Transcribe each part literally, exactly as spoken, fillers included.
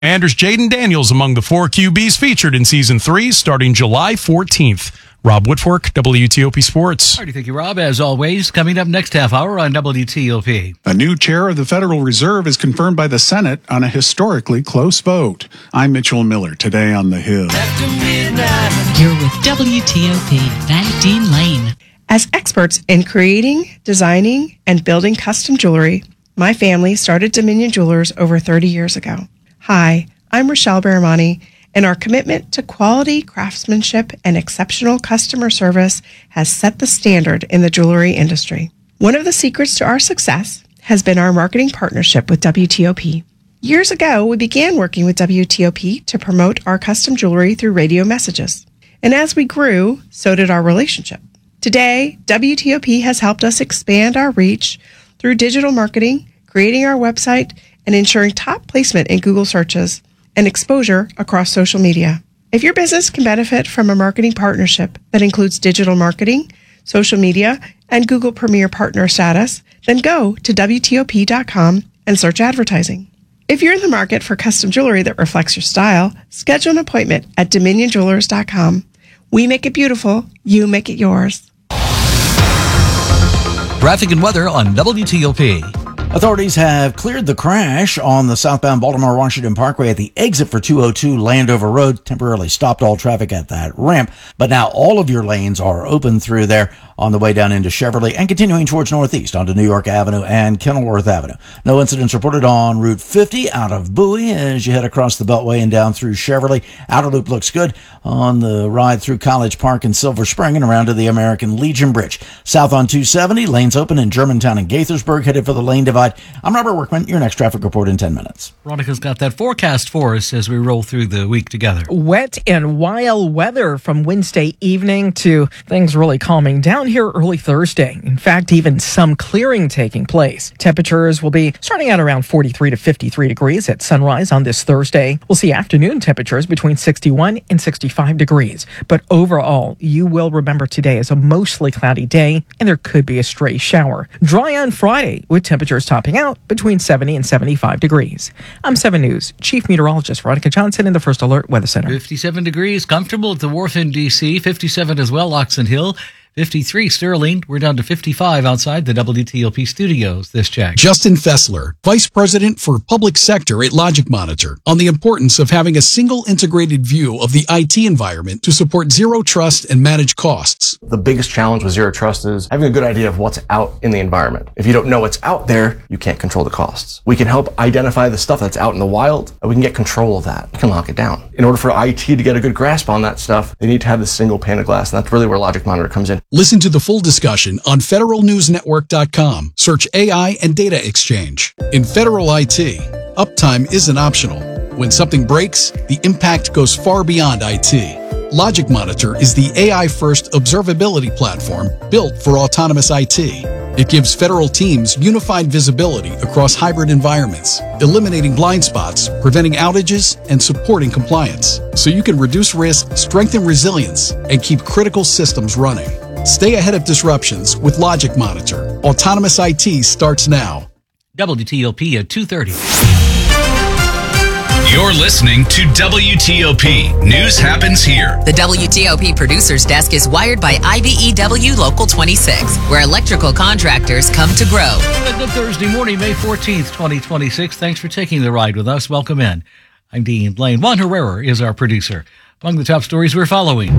Anders Jaden Daniels among the four Q Bs featured in Season three starting July fourteenth. Rob Whitfork, W T O P Sports. All right, thank you, Rob. As always, coming up next half hour on W T O P. A new chair of the Federal Reserve is confirmed by the Senate on a historically close vote. I'm Mitchell Miller, today on The Hill. After midnight. You're with W T O P, Van Dean Lane. As experts in creating, designing, and building custom jewelry, my family started Dominion Jewelers over thirty years ago. Hi, I'm Rochelle Baramani, and our commitment to quality craftsmanship and exceptional customer service has set the standard in the jewelry industry. One of the secrets to our success has been our marketing partnership with W T O P. Years ago, we began working with W T O P to promote our custom jewelry through radio messages. And as we grew, so did our relationship. Today, W T O P has helped us expand our reach through digital marketing, creating our website, and ensuring top placement in Google searches and exposure across social media. If your business can benefit from a marketing partnership that includes digital marketing, social media, and Google Premier Partner status, then go to W T O P dot com and search advertising. If you're in the market for custom jewelry that reflects your style, schedule an appointment at Dominion Jewelers dot com. We make it beautiful, you make it yours. Traffic and weather on W T O P. Authorities have cleared the crash on the southbound Baltimore-Washington Parkway at the exit for two oh two Landover Road. Temporarily stopped all traffic at that ramp, but now all of your lanes are open through there on the way down into Cheverly and continuing towards northeast onto New York Avenue and Kenilworth Avenue. No incidents reported on Route fifty out of Bowie as you head across the Beltway and down through Cheverly. Outer Loop looks good on the ride through College Park and Silver Spring and around to the American Legion Bridge. South on two seventy, lanes open in Germantown and Gaithersburg, headed for the lane divide. I'm Robert Workman. Your next traffic report in ten minutes. Veronica's got that forecast for us as we roll through the week together. Wet and wild weather from Wednesday evening to things really calming down here early Thursday. In fact, even some clearing taking place. Temperatures will be starting at around forty-three to fifty-three degrees at sunrise on this Thursday. We'll see afternoon temperatures between sixty-one and sixty-five degrees. But overall, you will remember today as a mostly cloudy day, and there could be a stray shower. Dry on Friday with temperatures topping out between seventy and seventy-five degrees. I'm seven News Chief Meteorologist Veronica Johnson in the First Alert Weather Center. fifty-seven degrees, comfortable at the Wharf in D C, fifty-seven as well, Oxon Hill. fifty-three Sterling. We're down to fifty-five outside the W T O P studios. This check. Justin Fessler, Vice President for Public Sector at Logic Monitor, on the importance of having a single integrated view of the I T environment to support zero trust and manage costs. The biggest challenge with zero trust is having a good idea of what's out in the environment. If you don't know what's out there, you can't control the costs. We can help identify the stuff that's out in the wild, and we can get control of that. We can lock it down. In order for I T to get a good grasp on that stuff, they need to have this single pane of glass, and that's really where Logic Monitor comes in. Listen to the full discussion on federal news network dot com. Search A I and data exchange. In federal I T, uptime isn't optional. When something breaks, the impact goes far beyond I T. Logic Monitor is the A I-first observability platform built for autonomous I T. It gives federal teams unified visibility across hybrid environments, eliminating blind spots, preventing outages, and supporting compliance, so you can reduce risk, strengthen resilience, and keep critical systems running. Stay ahead of disruptions with Logic Monitor. Autonomous I T starts now. W T O P at two thirty. You're listening to W T O P. News happens here. The W T O P Producer's Desk is wired by I B E W Local twenty-six, where electrical contractors come to grow. A good Thursday morning, May fourteenth, twenty twenty-six. Thanks for taking the ride with us. Welcome in. I'm Dean Blaine. Juan Herrera is our producer. Among the top stories we're following.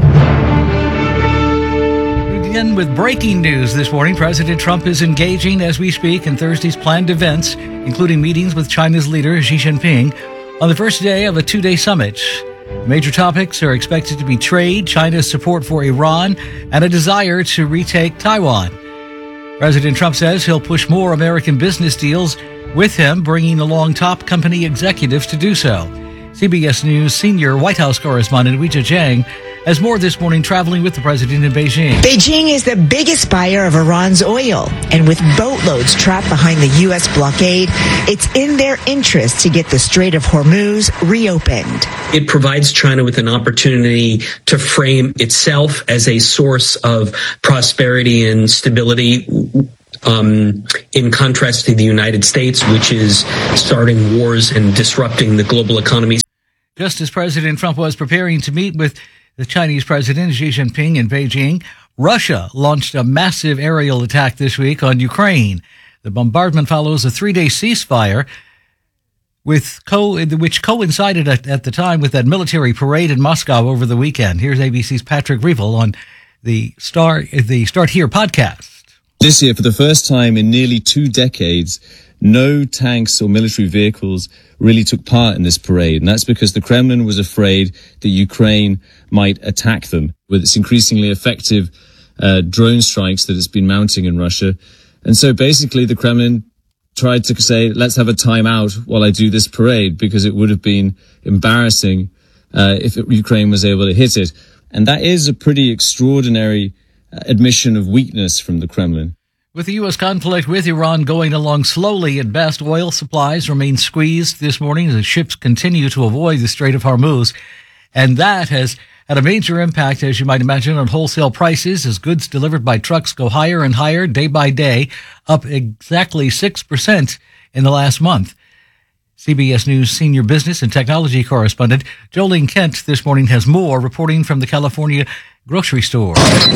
We begin with breaking news this morning. President Trump is engaging as we speak in Thursday's planned events, including meetings with China's leader Xi Jinping on the first day of a two-day summit. Major topics are expected to be trade, China's support for Iran, and a desire to retake Taiwan. President Trump says he'll push more American business deals with him, bringing along top company executives to do so. C B S News senior White House correspondent Weijia Jiang has more this morning, traveling with the president in Beijing. Beijing is the biggest buyer of Iran's oil, and with boatloads trapped behind the U S blockade, it's in their interest to get the Strait of Hormuz reopened. It provides China with an opportunity to frame itself as a source of prosperity and stability um, in contrast to the United States, which is starting wars and disrupting the global economy. Just as President Trump was preparing to meet with the Chinese President Xi Jinping in Beijing, Russia launched a massive aerial attack this week on Ukraine. The bombardment follows a three-day ceasefire with co- which coincided at, at the time with that military parade in Moscow over the weekend. Here's A B C's Patrick Reevell on the Star the Start Here podcast. This year, for the first time in nearly two decades, no tanks or military vehicles really took part in this parade. And that's because the Kremlin was afraid that Ukraine might attack them with its increasingly effective uh, drone strikes that it's been mounting in Russia. And so basically the Kremlin tried to say, let's have a timeout while I do this parade, because it would have been embarrassing uh, if it, Ukraine was able to hit it. And that is a pretty extraordinary uh, admission of weakness from the Kremlin. With the U S conflict with Iran going along slowly at best, oil supplies remain squeezed this morning as ships continue to avoid the Strait of Hormuz. And that has had a major impact, as you might imagine, on wholesale prices as goods delivered by trucks go higher and higher day by day, up exactly six percent in the last month. C B S News senior business and technology correspondent Jolene Kent this morning has more, reporting from the California grocery store.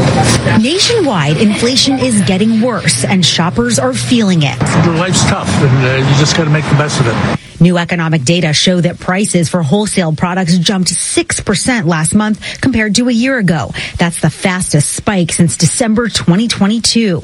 Nationwide, inflation is getting worse and shoppers are feeling it. Life's tough and uh, you just got to make the best of it. New economic data show that prices for wholesale products jumped six percent last month compared to a year ago. That's the fastest spike since December twenty twenty-two.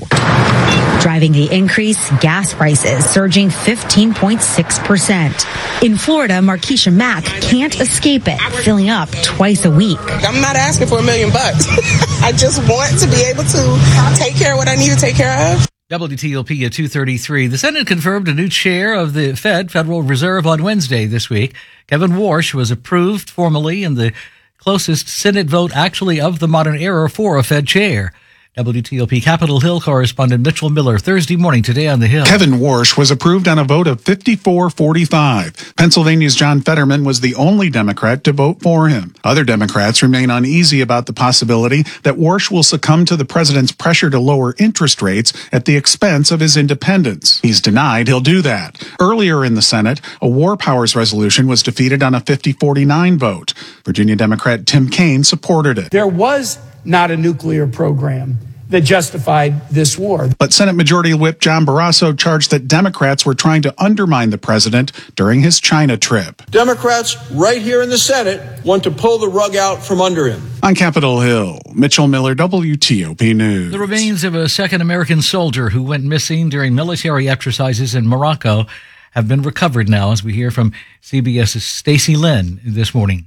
Driving the increase, gas prices surging fifteen point six percent. In Florida, Markeisha Mack can't escape it, filling up twice a week. I'm not asking for a million bucks. I just want to be able to take care of what I need to take care of. W T O P at two thirty-three. The Senate confirmed a new chair of the Fed, Federal Reserve, on Wednesday this week. Kevin Warsh was approved formally in the closest Senate vote actually of the modern era for a Fed chair. W T O P Capitol Hill correspondent Mitchell Miller, Thursday morning today on the Hill. Kevin Warsh was approved on a vote of fifty-four forty-five. Pennsylvania's John Fetterman was the only Democrat to vote for him. Other Democrats remain uneasy about the possibility that Warsh will succumb to the president's pressure to lower interest rates at the expense of his independence. He's denied he'll do that. Earlier in the Senate, a war powers resolution was defeated on a fifty forty-nine vote. Virginia Democrat Tim Kaine supported it. There was not a nuclear program that justified this war. But Senate Majority Whip John Barrasso charged that Democrats were trying to undermine the president during his China trip. Democrats right here in the Senate want to pull the rug out from under him. On Capitol Hill, Mitchell Miller, W T O P News. The remains of a second American soldier who went missing during military exercises in Morocco have been recovered now, as we hear from CBS's Stacey Lynn this morning.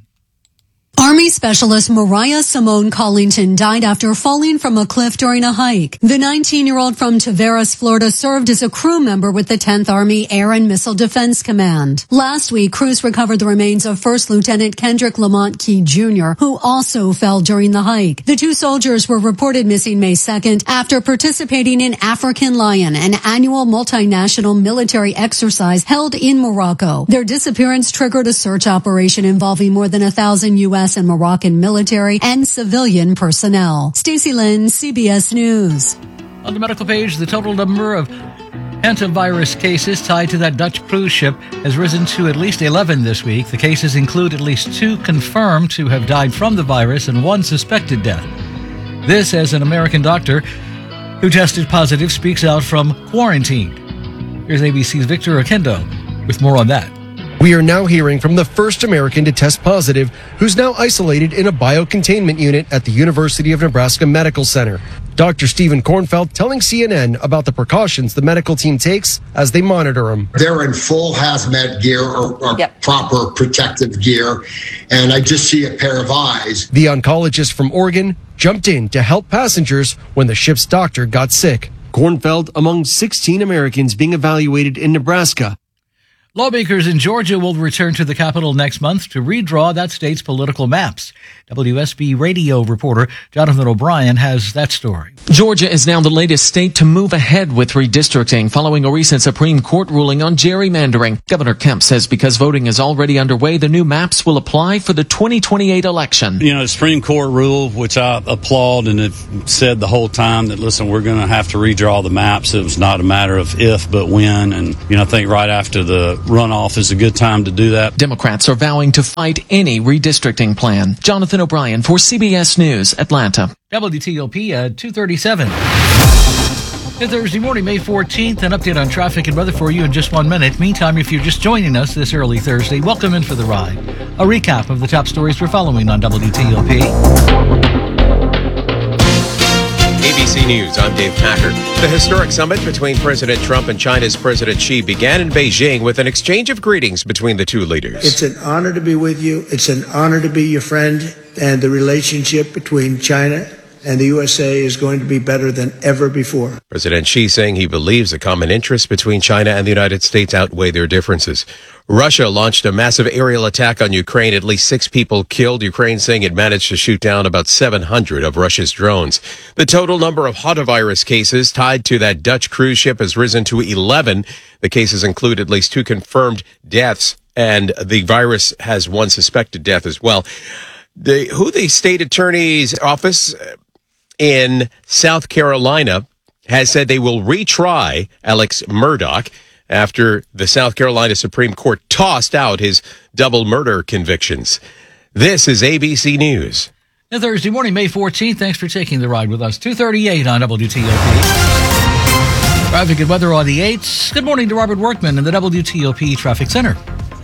Army Specialist Mariah Simone Collington died after falling from a cliff during a hike. The nineteen-year-old from Tavares, Florida, served as a crew member with the tenth Army Air and Missile Defense Command. Last week, crews recovered the remains of First Lieutenant Kendrick Lamont Key Junior, who also fell during the hike. The two soldiers were reported missing May second after participating in African Lion, an annual multinational military exercise held in Morocco. Their disappearance triggered a search operation involving more than a thousand U S and Moroccan military and civilian personnel. Stacey Lynn, C B S News. On the medical page, the total number of hantavirus cases tied to that Dutch cruise ship has risen to at least eleven this week. The cases include at least two confirmed to have died from the virus and one suspected death. This, as an American doctor who tested positive speaks out from quarantine. Here's A B C's Victor Oquendo with more on that. We are now hearing from the first American to test positive, who's now isolated in a biocontainment unit at the University of Nebraska Medical Center. Doctor Stephen Kornfeld telling C N N about the precautions the medical team takes as they monitor him. They're in full hazmat gear or, or yep. proper protective gear, and I just see a pair of eyes. The oncologist from Oregon jumped in to help passengers when the ship's doctor got sick. Kornfeld among sixteen Americans being evaluated in Nebraska. Lawmakers in Georgia will return to the Capitol next month to redraw that state's political maps. W S B radio reporter Jonathan O'Brien has that story. Georgia is now the latest state to move ahead with redistricting following a recent Supreme Court ruling on gerrymandering. Governor Kemp says because voting is already underway, the new maps will apply for the twenty twenty-eight election. You know, the Supreme Court rule, which I applaud and have said the whole time that, listen, we're going to have to redraw the maps. It was not a matter of if, but when. And, you know, I think right after the runoff is a good time to do that. Democrats are vowing to fight any redistricting plan. Jonathan O'Brien for C B S News, Atlanta. W T O P at two thirty-seven. It's Thursday morning, May fourteenth. An update on traffic and weather for you in just one minute. Meantime, if you're just joining us this early Thursday, welcome in for the ride. A recap of the top stories we're following on W T O P. A B C News, I'm Dave Packard. The historic summit between President Trump and China's President Xi began in Beijing with an exchange of greetings between the two leaders. It's an honor to be with you. It's an honor to be your friend. And the relationship between China and the U S A is going to be better than ever before. President Xi saying he believes the common interests between China and the United States outweigh their differences. Russia launched a massive aerial attack on Ukraine. At least six people killed. Ukraine saying it managed to shoot down about seven hundred of Russia's drones. The total number of hantavirus cases tied to that Dutch cruise ship has risen to eleven. The cases include at least two confirmed deaths, and the virus has one suspected death as well. The, who the state attorney's office in South Carolina has said they will retry Alex Murdaugh after the South Carolina Supreme Court tossed out his double murder convictions. This is A B C News. And Thursday morning, May fourteenth. Thanks for taking the ride with us. two thirty-eight on W T O P. Traffic and weather on the eights. Good morning to Robert Workman in the W T O P Traffic Center.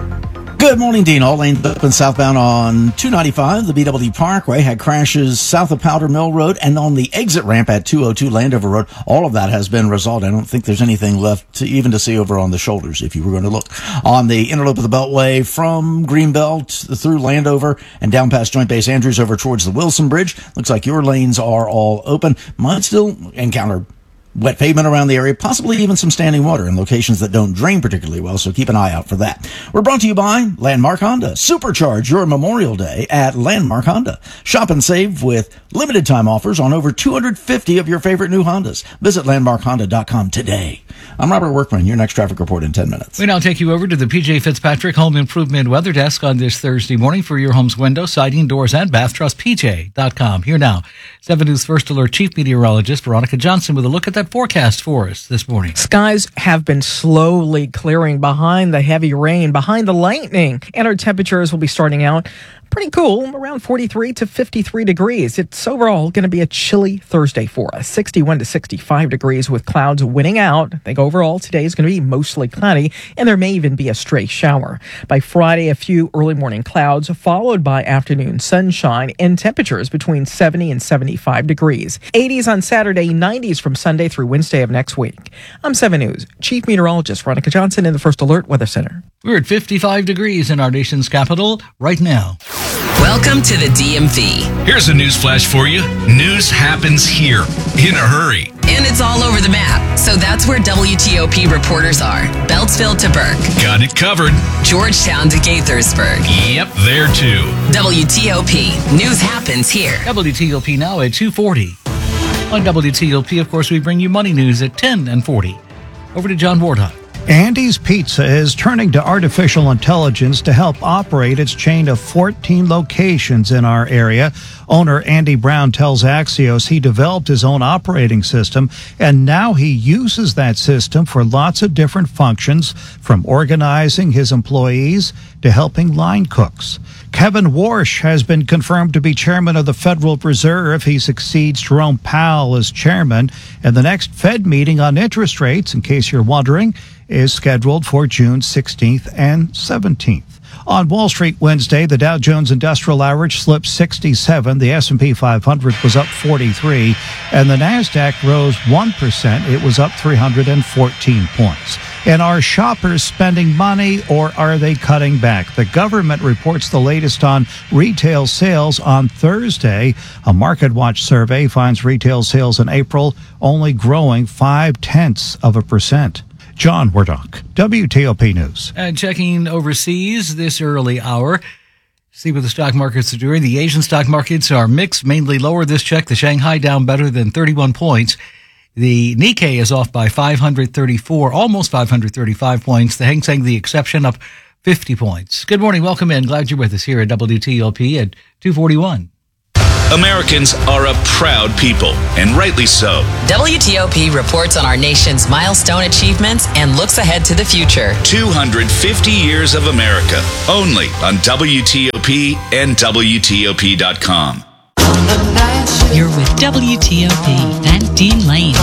Good morning, Dean. All lanes open southbound on two ninety-five. The B W Parkway had crashes south of Powder Mill Road and on the exit ramp at two oh two Landover Road. All of that has been resolved. I don't think there's anything left to, even to see over on the shoulders if you were going to look. On the inner loop of the Beltway from Greenbelt through Landover and down past Joint Base Andrews over towards the Wilson Bridge. Looks like your lanes are all open. Might still encounter wet pavement around the area, possibly even some standing water in locations that don't drain particularly well, so keep an eye out for that. We're brought to you by Landmark Honda. Supercharge your Memorial Day at Landmark Honda. Shop and save with limited time offers on over two hundred fifty of your favorite new Hondas. Visit landmark honda dot com today. I'm Robert Workman, your next traffic report in ten minutes. We now take you over to the P J Fitzpatrick Home Improvement Weather Desk on this Thursday morning for your home's window, siding, doors, and bath. Trust P J dot com. Here now, seven News First Alert Chief Meteorologist Veronica Johnson with a look at that forecast for us this morning. Skies have been slowly clearing behind the heavy rain, behind the lightning, and our temperatures will be starting out pretty cool, around forty-three to fifty-three degrees. It's overall going to be a chilly Thursday for us, sixty-one to sixty-five degrees with clouds winning out. I think overall today is going to be mostly cloudy, and there may even be a stray shower. By Friday, a few early morning clouds, followed by afternoon sunshine and temperatures between seventy and seventy-five degrees. eighties on Saturday, nineties from Sunday through Wednesday of next week. I'm seven News Chief Meteorologist Veronica Johnson in the First Alert Weather Center. We're at fifty-five degrees in our nation's capital right now. Welcome to the D M V. Here's a news flash for you. News happens here in a hurry. And it's all over the map. So that's where W T O P reporters are. Beltsville to Burke. Got it covered. Georgetown to Gaithersburg. Yep, there too. W T O P. News happens here. W T O P now at two forty. On W T O P, of course, we bring you money news at ten and forty. Over to John Wardhop. Andy's Pizza is turning to artificial intelligence to help operate its chain of fourteen locations in our area. Owner Andy Brown tells Axios he developed his own operating system, and now he uses that system for lots of different functions, from organizing his employees to helping line cooks. Kevin Warsh has been confirmed to be chairman of the Federal Reserve. He succeeds Jerome Powell as chairman, and the next Fed meeting on interest rates, in case you're wondering, is scheduled for June sixteenth and seventeenth. On Wall Street Wednesday, the Dow Jones Industrial Average slipped sixty-seven, the S and P five hundred was up forty-three, and the NASDAQ rose one percent. It was up three hundred fourteen points. And are shoppers spending money, or are they cutting back? The government reports the latest on retail sales on Thursday. A MarketWatch survey finds retail sales in April only growing five-tenths of a percent. John Wardock, W T O P News. And checking overseas this early hour. See what the stock markets are doing. The Asian stock markets are mixed, mainly lower this check. The Shanghai down better than thirty-one points. The Nikkei is off by five hundred thirty-four, almost five hundred thirty-five points. The Hang Seng, the exception, up fifty points. Good morning. Welcome in. Glad you're with us here at W T O P at two forty-one. Americans are a proud people, and rightly so. W T O P reports on our nation's milestone achievements and looks ahead to the future. two hundred fifty years of America, only on W T O P and W T O P dot com. You're with W T O P, Van Dean Lane.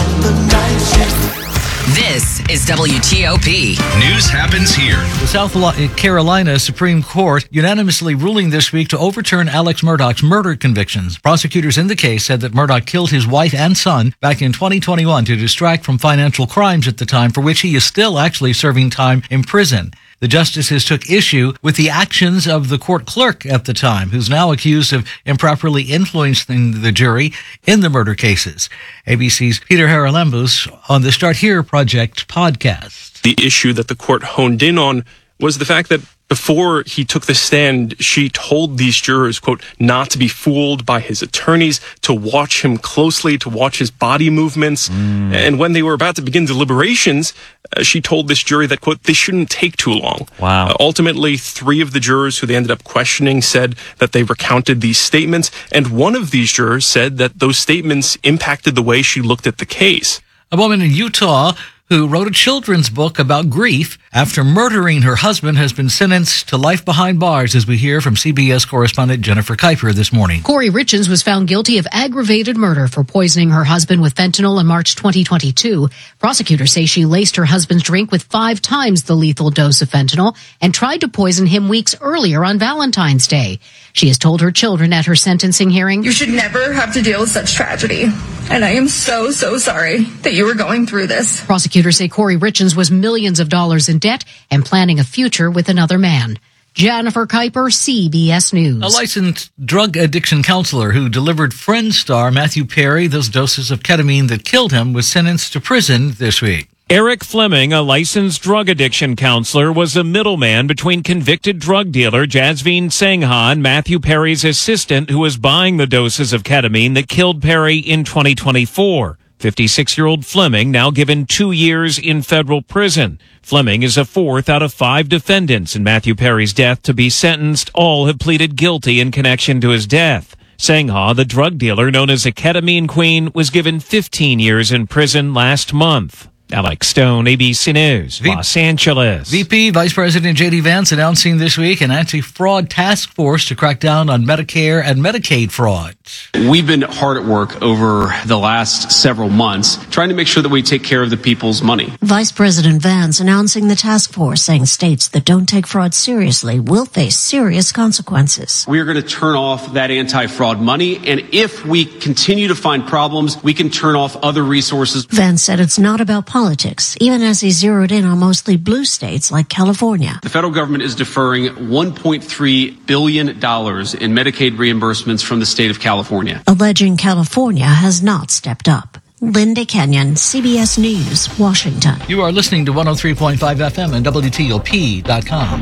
This is W T O P. News happens here. The South Carolina Supreme Court unanimously ruling this week to overturn Alex Murdaugh's murder convictions. Prosecutors in the case said that Murdaugh killed his wife and son back in twenty twenty-one to distract from financial crimes at the time, for which he is still actually serving time in prison. The justices took issue with the actions of the court clerk at the time, who's now accused of improperly influencing the jury in the murder cases. A B C's Peter Haralambous on the Start Here Project podcast. The issue that the court honed in on was the fact that before he took the stand, she told these jurors, quote, not to be fooled by his attorneys, to watch him closely, to watch his body movements. Mm. And when they were about to begin deliberations, uh, she told this jury that, quote, they shouldn't take too long. Wow. Uh, ultimately, three of the jurors who they ended up questioning said that they recounted these statements. And one of these jurors said that those statements impacted the way she looked at the case. A woman in Utah who wrote a children's book about grief after murdering her husband has been sentenced to life behind bars, as we hear from C B S correspondent Jennifer Kuiper this morning. Corey Richens was found guilty of aggravated murder for poisoning her husband with fentanyl in March twenty twenty-two. Prosecutors say she laced her husband's drink with five times the lethal dose of fentanyl and tried to poison him weeks earlier on Valentine's Day. She has told her children at her sentencing hearing, "You should never have to deal with such tragedy. And I am so, so sorry that you were going through this." Prosecutors say Corey Richens was millions of dollars in debt and planning a future with another man. Jennifer Kuiper, C B S News. A licensed drug addiction counselor who delivered Friends star Matthew Perry those doses of ketamine that killed him was sentenced to prison this week. Eric Fleming, a licensed drug addiction counselor, was a middleman between convicted drug dealer Jasveen Sangha and Matthew Perry's assistant, who was buying the doses of ketamine that killed Perry in twenty twenty-four. fifty-six-year-old Fleming now given two years in federal prison. Fleming is a fourth out of five defendants in Matthew Perry's death to be sentenced. All have pleaded guilty in connection to his death. Sangha, the drug dealer known as a ketamine queen, was given fifteen years in prison last month. Alex Stone, A B C News, v- Los Angeles. V P Vice President J D Vance announcing this week an anti-fraud task force to crack down on Medicare and Medicaid fraud. We've been hard at work over the last several months trying to make sure that we take care of the people's money. Vice President Vance announcing the task force, saying states that don't take fraud seriously will face serious consequences. We are going to turn off that anti-fraud money, and if we continue to find problems, we can turn off other resources. Vance said it's not about politics, even as he zeroed in on mostly blue states like California. The federal government is deferring one point three billion dollars in Medicaid reimbursements from the state of California, alleging California has not stepped up. Linda Kenyon, C B S News, Washington. You are listening to one oh three point five F M and W T O P dot com.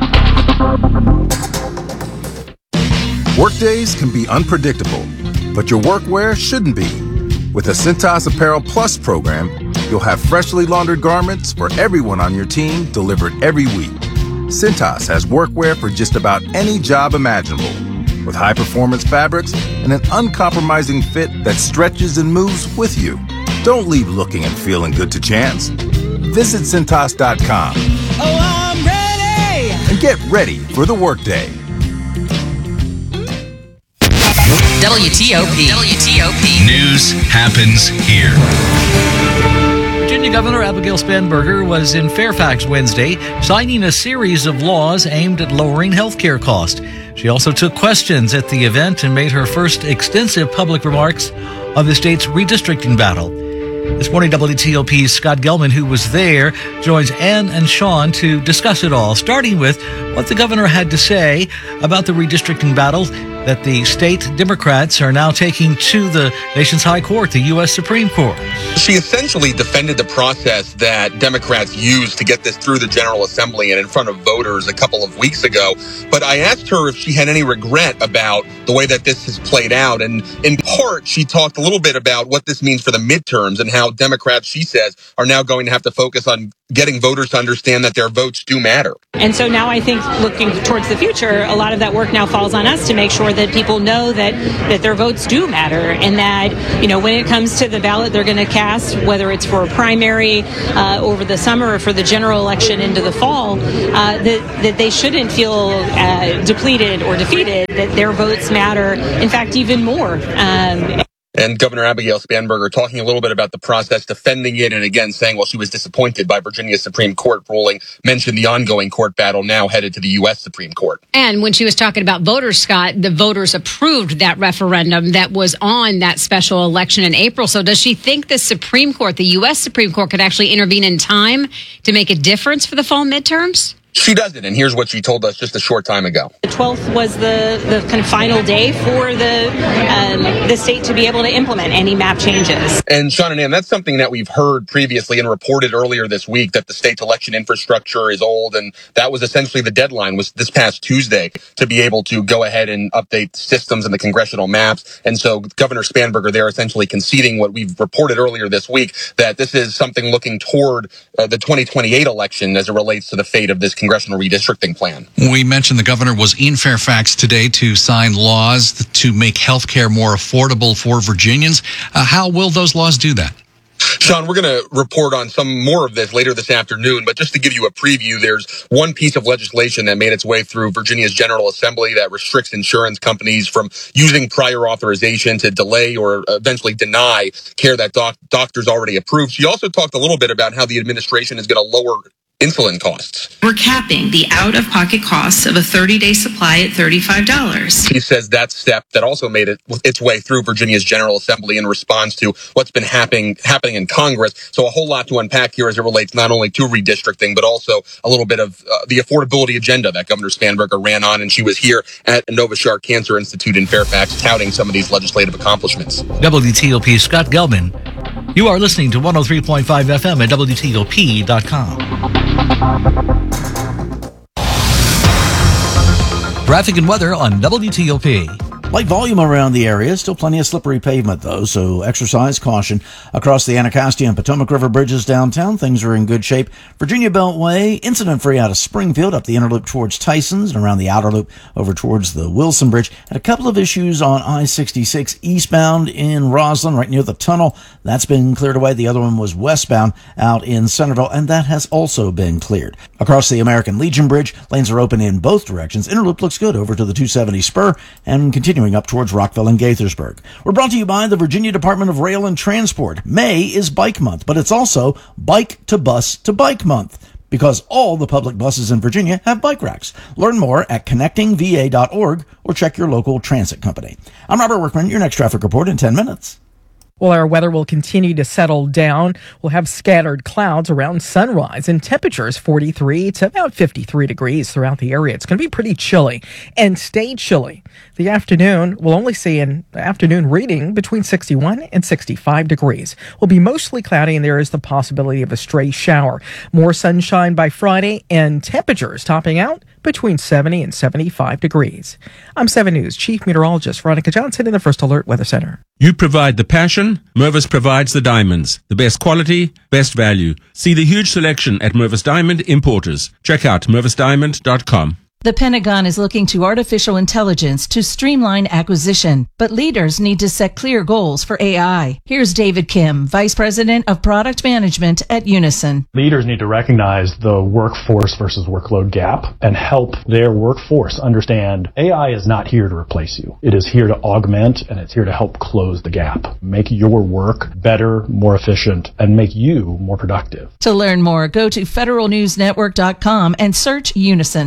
Workdays can be unpredictable, but your workwear shouldn't be. With the Cintas Apparel Plus program, you'll have freshly laundered garments for everyone on your team delivered every week. Cintas has workwear for just about any job imaginable, with high-performance fabrics and an uncompromising fit that stretches and moves with you. Don't leave looking and feeling good to chance. Visit Cintas dot com. Oh, I'm ready! And get ready for the workday. W T O P. W T O P. News happens here. Virginia Governor Abigail Spanberger was in Fairfax Wednesday, signing a series of laws aimed at lowering health care costs. She also took questions at the event and made her first extensive public remarks on the state's redistricting battle. This morning, W T O P's Scott Gelman, who was there, joins Ann and Sean to discuss it all, starting with what the governor had to say about the redistricting battle that the state Democrats are now taking to the nation's high court, the U S Supreme Court. She essentially defended the process that Democrats used to get this through the General Assembly and in front of voters a couple of weeks ago. But I asked her if she had any regret about the way that this has played out. And in part, she talked a little bit about what this means for the midterms and how Democrats, she says, are now going to have to focus on getting voters to understand that their votes do matter. And so now I think looking towards the future, a lot of that work now falls on us to make sure that people know that, that their votes do matter, and that, you know, when it comes to the ballot they're going to cast, whether it's for a primary uh, over the summer or for the general election into the fall, uh, that, that they shouldn't feel uh, depleted or defeated, that their votes matter, in fact, even more. Um, And Governor Abigail Spanberger talking a little bit about the process, defending it, and again saying, well, she was disappointed by Virginia's Supreme Court ruling, mentioned the ongoing court battle now headed to the U S Supreme Court. And when she was talking about voters, Scott, the voters approved that referendum that was on that special election in April. So does she think the Supreme Court, the U S Supreme Court, could actually intervene in time to make a difference for the fall midterms? She doesn't, and here's what she told us just a short time ago. The twelfth was the, the kind of final day for the um, the state to be able to implement any map changes. And Sean and Ann, that's something that we've heard previously and reported earlier this week, that the state's election infrastructure is old, and that was essentially the deadline, was this past Tuesday, to be able to go ahead and update systems and the congressional maps. And so Governor Spanberger there essentially conceding what we've reported earlier this week, that this is something looking toward uh, the twenty twenty-eight election as it relates to the fate of this congressional redistricting plan. We mentioned the governor was in Fairfax today to sign laws to make health care more affordable for Virginians. Uh, how will those laws do that? Sean, we're going to report on some more of this later this afternoon, but just to give you a preview, there's one piece of legislation that made its way through Virginia's General Assembly that restricts insurance companies from using prior authorization to delay or eventually deny care that doc- doctors already approved. She also talked a little bit about how the administration is going to lower insulin costs. We're capping the out-of-pocket costs of a thirty-day supply at thirty-five dollars. She says that step that also made it its way through Virginia's General Assembly in response to what's been happening happening in Congress. So a whole lot to unpack here as it relates not only to redistricting, but also a little bit of uh, the affordability agenda that Governor Spanberger ran on. And she was here at Novashar Cancer Institute in Fairfax touting some of these legislative accomplishments. W T O P Scott Gelman. You are listening to one oh three point five F M at W T O P dot com. Traffic and weather on W T O P. Light volume around the area. Still plenty of slippery pavement, though, so exercise caution. Across the Anacostia and Potomac River bridges downtown, things are in good shape. Virginia Beltway, incident-free out of Springfield, up the inner loop towards Tysons, and around the outer loop over towards the Wilson Bridge. And a couple of issues on I sixty-six eastbound in Roslyn, right near the tunnel. That's been cleared away. The other one was westbound out in Centerville, and that has also been cleared. Across the American Legion Bridge, lanes are open in both directions. Inner loop looks good over to the two seventy spur, and continuing up towards Rockville and Gaithersburg. We're brought to you by the Virginia Department of Rail and Transport. May is Bike Month, but it's also Bike to Bus to Bike Month, because all the public buses in Virginia have bike racks. Learn more at connecting v a dot org or check your local transit company. I'm Robert Workman, your next traffic report in ten minutes. Well, our weather will continue to settle down. We'll have scattered clouds around sunrise and temperatures forty-three to about fifty-three degrees throughout the area. It's going to be pretty chilly and stay chilly. The afternoon, we'll only see an afternoon reading between sixty-one and sixty-five degrees. Will be mostly cloudy and there is the possibility of a stray shower. More sunshine by Friday and temperatures topping out between seventy and seventy-five degrees. I'm seven News Chief Meteorologist Veronica Johnson in the First Alert Weather Center. You provide the passion, Mervis provides the diamonds. The best quality, best value. See the huge selection at Mervis Diamond Importers. Check out mervis diamond dot com. The Pentagon is looking to artificial intelligence to streamline acquisition, but leaders need to set clear goals for A I. Here's David Kim, Vice President of Product Management at Unison. Leaders need to recognize the workforce versus workload gap and help their workforce understand A I is not here to replace you. It is here to augment, and it's here to help close the gap, make your work better, more efficient, and make you more productive. To learn more, go to federal news network dot com and search Unison.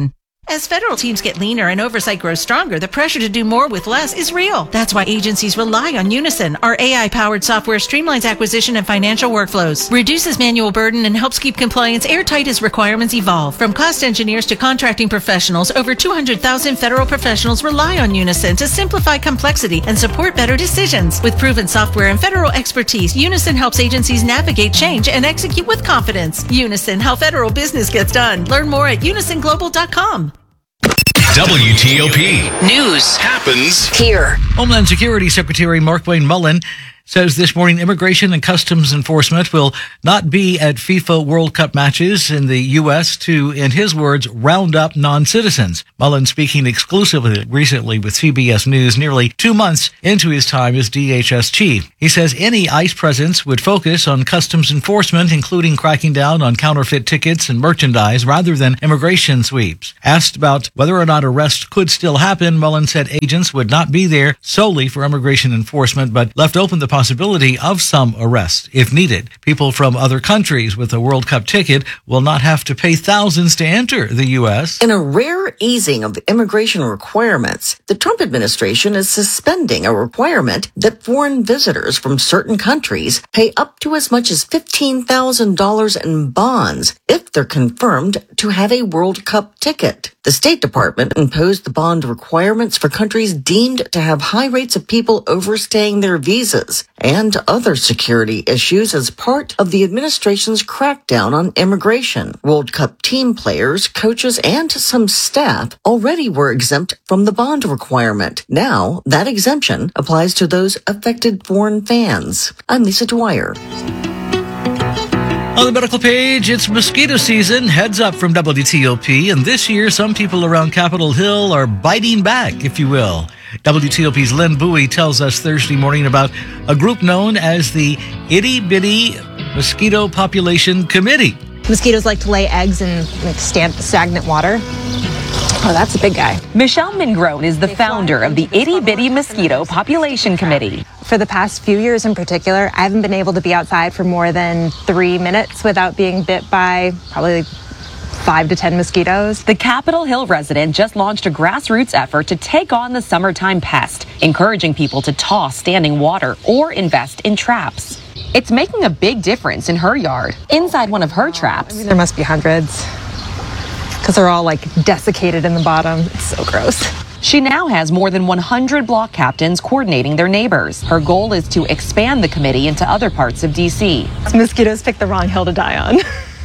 As federal teams get leaner and oversight grows stronger, the pressure to do more with less is real. That's why agencies rely on Unison. Our A I-powered software streamlines acquisition and financial workflows, reduces manual burden, and helps keep compliance airtight as requirements evolve. From cost engineers to contracting professionals, over two hundred thousand federal professionals rely on Unison to simplify complexity and support better decisions. With proven software and federal expertise, Unison helps agencies navigate change and execute with confidence. Unison, how federal business gets done. Learn more at unison global dot com. W T O P News happens here. Homeland Security Secretary Markwayne Mullin says this morning Immigration and Customs Enforcement will not be at FIFA World Cup matches in the U S to, in his words, round up non-citizens. Mullin speaking exclusively recently with C B S News nearly two months into his time as D H S chief. He says any ICE presence would focus on customs enforcement, including cracking down on counterfeit tickets and merchandise rather than immigration sweeps. Asked about whether or not arrests could still happen, Mullin said agents would not be there solely for immigration enforcement, but left open the possibility of some arrests if needed. People from other countries with a World Cup ticket will not have to pay thousands to enter the U S. In a rare easing of the immigration requirements, the Trump administration is suspending a requirement that foreign visitors from certain countries pay up to as much as fifteen thousand dollars in bonds if they're confirmed to have a World Cup ticket. The State Department imposed the bond requirements for countries deemed to have high rates of people overstaying their visas and other security issues as part of the administration's crackdown on immigration. World Cup team players, coaches, and some staff already were exempt from the bond requirement. Now, that exemption applies to those affected foreign fans. I'm Lisa Dwyer. On the medical page, it's mosquito season. Heads up from W T O P. And this year, some people around Capitol Hill are biting back, if you will. W T O P's Lynn Bowie tells us Thursday morning about a group known as the Itty Bitty Mosquito Population Committee. Mosquitoes like to lay eggs in like stagnant water. Oh, that's a big guy. Michelle Mingrone is the founder of the Itty Bitty Mosquito Population Committee. For the past few years in particular, I haven't been able to be outside for more than three minutes without being bit by probably five to ten mosquitoes. The Capitol Hill resident just launched a grassroots effort to take on the summertime pest, encouraging people to toss standing water or invest in traps. It's making a big difference in her yard. Inside one of her traps, I mean, there must be hundreds, because they're all like desiccated in the bottom. It's so gross. She now has more than one hundred block captains coordinating their neighbors. Her goal is to expand the committee into other parts of D C. Mosquitoes picked the wrong hill to die on.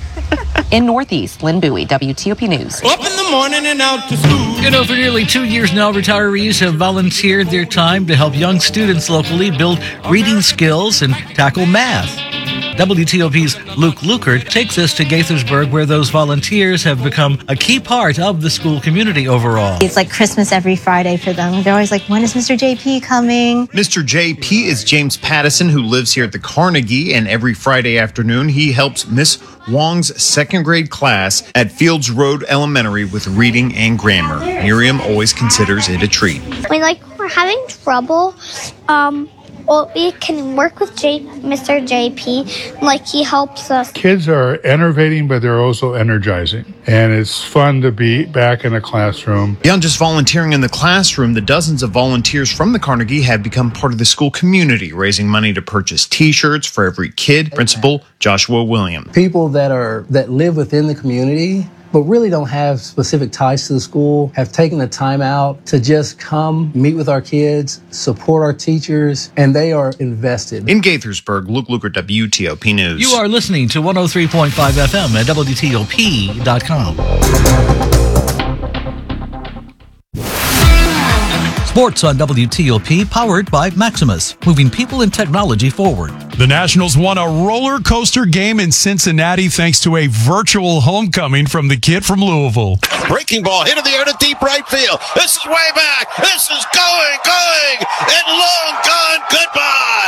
In Northeast, Lynn Bowie, W T O P News. Up in the morning and out to school. You know, for nearly two years now, retirees have volunteered their time to help young students locally build reading skills and tackle math. W T O P's Luke Lukert takes us to Gaithersburg, where those volunteers have become a key part of the school community overall. It's like Christmas every Friday for them. They're always like, when is Mister J P coming? Mister J P is James Pattison, who lives here at the Carnegie, and every Friday afternoon he helps Miss Wong's second grade class at Fields Road Elementary with reading and grammar. Miriam always considers it a treat. When like we're having trouble, um, well, we can work with J- Mister J P, like he helps us. Kids are enervating, but they're also energizing. And it's fun to be back in a classroom. Beyond just volunteering in the classroom, the dozens of volunteers from the Carnegie have become part of the school community, raising money to purchase T-shirts for every kid. Principal Joshua Williams. People that are that live within the community but really don't have specific ties to the school, have taken the time out to just come meet with our kids, support our teachers, and they are invested. In Gaithersburg, Luke Luker, W T O P News. You are listening to one oh three point five F M at W T O P dot com. Sports on W T O P, powered by Maximus, moving people and technology forward. The Nationals won a roller coaster game in Cincinnati thanks to a virtual homecoming from the kid from Louisville. Breaking ball hit in the air to deep right field. This is way back. This is going, going, and long gone.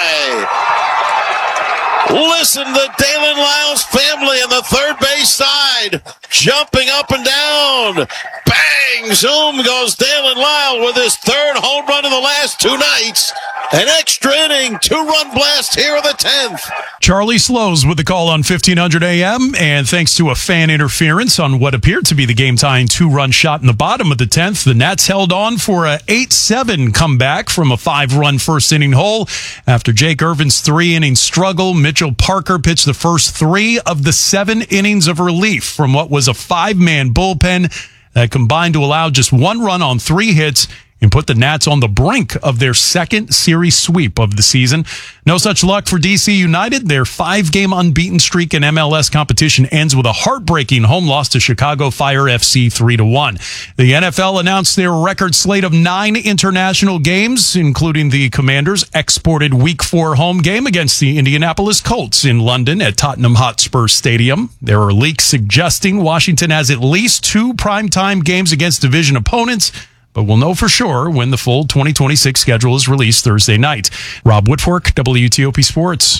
Goodbye. Listen to Dalen Lyles' family on the third base side. side, jumping up and down. Bang! Zoom goes Dalen Lyle with his third home run in the last two nights. An extra inning, two-run blast here in the tenth. Charlie Slows with the call on fifteen hundred A M, and thanks to a fan interference on what appeared to be the game-tying two-run shot in the bottom of the tenth, the Nats held on for a eight seven comeback from a five-run first-inning hole. After Jake Irvin's three-inning struggle, Mitchell Parker pitched the first three of the seven innings of relief from what was a five-man bullpen that combined to allow just one run on three hits and put the Nats on the brink of their second series sweep of the season. No such luck for D C United. Their five-game unbeaten streak in M L S competition ends with a heartbreaking home loss to Chicago Fire F C three to one. The N F L announced their record slate of nine international games, including the Commanders' exported Week four home game against the Indianapolis Colts in London at Tottenham Hotspur Stadium. There are leaks suggesting Washington has at least two primetime games against division opponents, but we'll know for sure when the full twenty twenty-six schedule is released Thursday night. Rob Whitfork, W T O P Sports.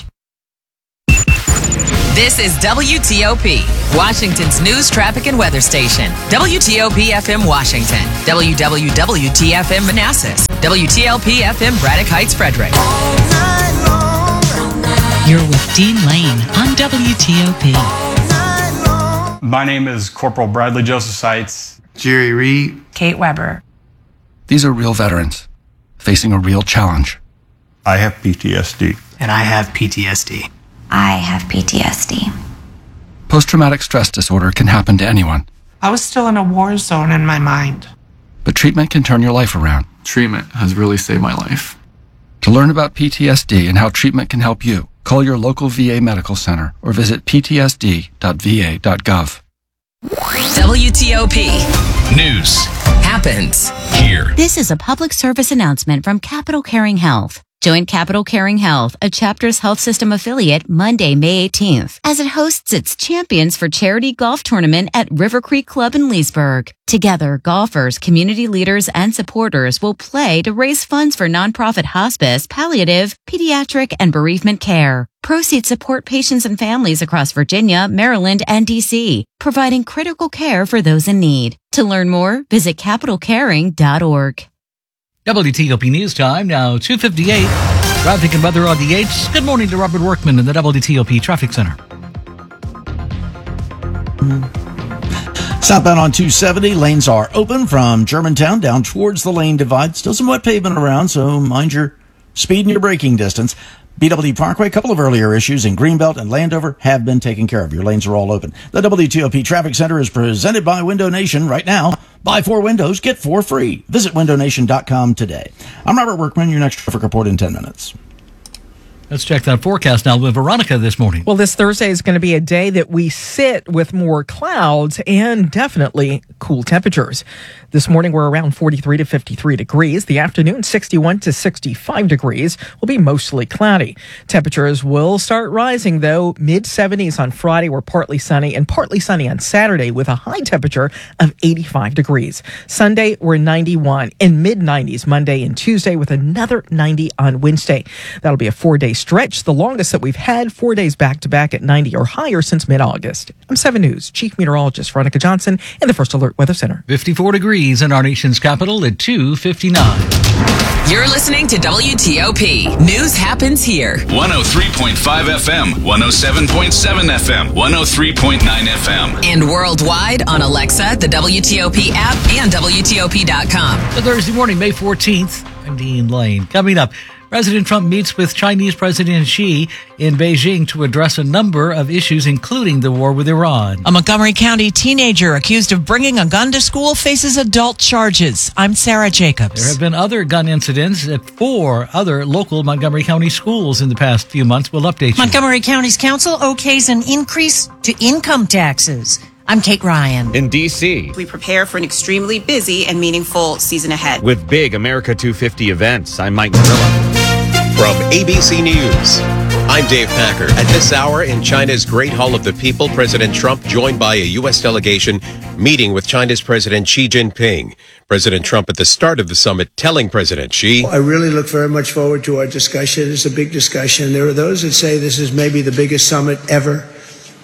This is W T O P, Washington's news, traffic, and weather station. W T O P F M Washington, W W W T F M Manassas, W T L P F M Braddock Heights, Frederick. You're with Dean Lane on W T O P. My name is Corporal Bradley Joseph Seitz. Jerry Reed. Kate Weber. These are real veterans facing a real challenge. I have P T S D. And I have P T S D. I have P T S D. Post-traumatic stress disorder can happen to anyone. I was still in a war zone in my mind. But treatment can turn your life around. Treatment has really saved my life. To learn about P T S D and how treatment can help you, call your local V A medical center or visit p t s d dot v a dot gov. W T O P News happens here. This is a public service announcement from Capital Caring Health. Join Capital Caring Health, a Chapters Health System affiliate, Monday, May eighteenth, as it hosts its Champions for Charity Golf Tournament at River Creek Club in Leesburg. Together, golfers, community leaders, and supporters will play to raise funds for nonprofit hospice, palliative, pediatric, and bereavement care. Proceeds support patients and families across Virginia, Maryland, and D C, providing critical care for those in need. To learn more, visit capital caring dot org. W T O P News Time, now two fifty-eight. Traffic and weather on the eights. Good morning to Robert Workman in the W T O P Traffic Center. Southbound on two seventy, lanes are open from Germantown down towards the lane divide. Still some wet pavement around, so mind your speed and your braking distance. B W D Parkway, a couple of earlier issues in Greenbelt and Landover have been taken care of. Your lanes are all open. The W T O P Traffic Center is presented by Window Nation right now. Buy four windows, get four free. Visit window nation dot com today. I'm Robert Workman, your next traffic report in ten minutes. Let's check that forecast now with Veronica this morning. Well, this Thursday is going to be a day that we sit with more clouds and definitely cool temperatures. This morning, we're around forty-three to fifty-three degrees. The afternoon, sixty-one to sixty-five degrees, will be mostly cloudy. Temperatures will start rising, though. mid seventies on Friday, we're partly sunny, and partly sunny on Saturday with a high temperature of eighty-five degrees. Sunday, we're ninety-one, and mid nineties Monday and Tuesday with another ninety on Wednesday. That'll be a four-day stretch, the longest that we've had, four days back-to-back at ninety or higher since mid-August. I'm seven News Chief Meteorologist Veronica Johnson in the First Alert Weather Center. fifty-four degrees in our nation's capital at two fifty-nine. You're listening to W T O P. News happens here. one oh three point five F M, one oh seven point seven F M, one oh three point nine F M. And worldwide on Alexa, the W T O P app, and W T O P dot com. So Thursday morning, May fourteenth, I'm Dean Lane. Coming up, President Trump meets with Chinese President Xi in Beijing to address a number of issues, including the war with Iran. A Montgomery County teenager accused of bringing a gun to school faces adult charges. I'm Sarah Jacobs. There have been other gun incidents at four other local Montgomery County schools in the past few months. We'll update you. Montgomery County's council okays an increase to income taxes. I'm Kate Ryan. In D C, we prepare for an extremely busy and meaningful season ahead. With big America two fifty events, I'm Mike Murillo. From A B C News, I'm Dave Packer. At this hour in China's Great Hall of the People, President Trump joined by a U S delegation meeting with China's President Xi Jinping. President Trump at the start of the summit telling President Xi, I really look very much forward to our discussion. It's a big discussion. There are those that say this is maybe the biggest summit ever.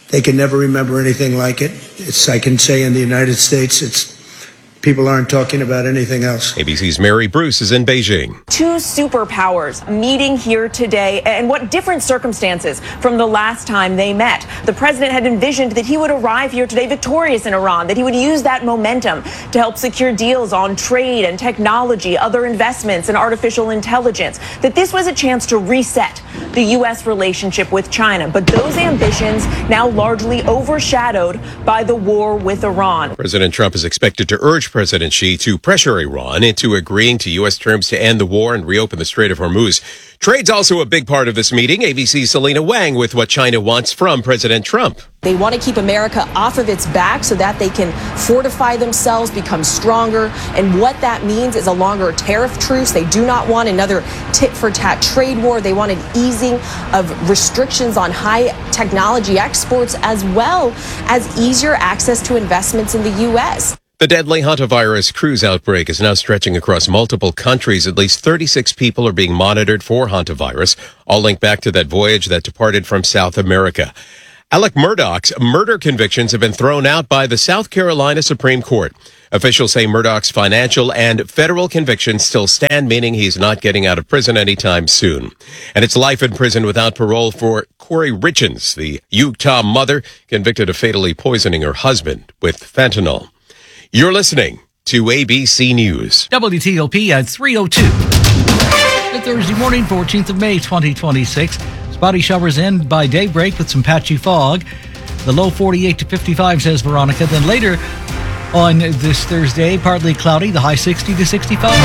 They can never remember anything like it. It's, I can say in the United States, it's people aren't talking about anything else. A B C's Mary Bruce is in Beijing. Two superpowers meeting here today, and what different circumstances from the last time they met. The president had envisioned that he would arrive here today victorious in Iran, that he would use that momentum to help secure deals on trade and technology, other investments and artificial intelligence, that this was a chance to reset the U S relationship with China. But those ambitions now largely overshadowed by the war with Iran. President Trump is expected to urge President Xi to pressure Iran into agreeing to U S terms to end the war and reopen the Strait of Hormuz. Trade's also a big part of this meeting. A B C's Selena Wang with what China wants from President Trump. They want to keep America off of its back so that they can fortify themselves, become stronger. And what that means is a longer tariff truce. They do not want another tit-for-tat trade war. They want an easing of restrictions on high technology exports, as well as easier access to investments in the U S. The deadly hantavirus cruise outbreak is now stretching across multiple countries. At least thirty-six people are being monitored for hantavirus, all linked back to that voyage that departed from South America. Alec Murdaugh's murder convictions have been thrown out by the South Carolina Supreme Court. Officials say Murdaugh's financial and federal convictions still stand, meaning he's not getting out of prison anytime soon. And it's life in prison without parole for Corey Richins, the Utah mother convicted of fatally poisoning her husband with fentanyl. You're listening to A B C News. W T O P at three oh two. Good Thursday morning, fourteenth of May, twenty twenty-six. Spotty showers end by daybreak with some patchy fog. The low forty-eight to fifty-five, says Veronica. Then later on this Thursday, partly cloudy, the high sixty to sixty-five.